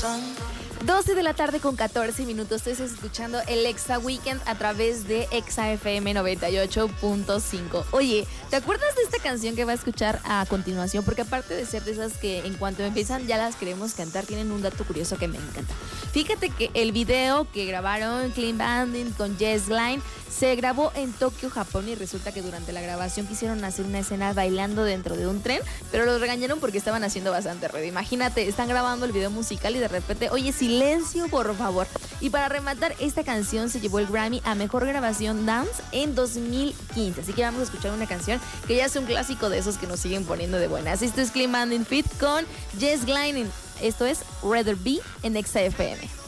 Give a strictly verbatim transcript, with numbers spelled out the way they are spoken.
doce de la tarde con catorce minutos. Estás escuchando el Exa Weekend a través de Exa F M noventa y ocho punto cinco. Oye, ¿te acuerdas de esta canción que va a escuchar a continuación? Porque aparte de ser de esas que en cuanto empiezan ya las queremos cantar, tienen un dato curioso que me encanta. Fíjate que el video que grabaron Clean Bandit con Jess Glynne se grabó en Tokio, Japón, y resulta que durante la grabación quisieron hacer una escena bailando dentro de un tren, pero los regañaron porque estaban haciendo bastante ruido. Imagínate, están grabando el video musical y de repente, oye, silencio, por favor. Y para rematar, esta canción se llevó el Grammy a Mejor Grabación Dance en dos mil quince. Así que vamos a escuchar una canción que ya es un clásico de esos que nos siguen poniendo de buenas. Esto es Clean Bandit Feat con Jess Glynne. Esto es Rather Be en Exa F M.